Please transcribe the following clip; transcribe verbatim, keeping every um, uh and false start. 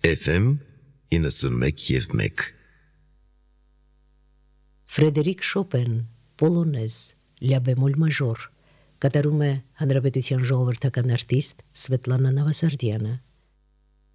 Էֆ Էմ իննսունմեկ և մեկ Ֆրեդերիկ Շոպեն, Պոլոնեզ, Լյա բեմոլ մաժոր, կատարում է Հանրապետության ժողովրդական արտիստ Սվետլանա Նավասարդյանը։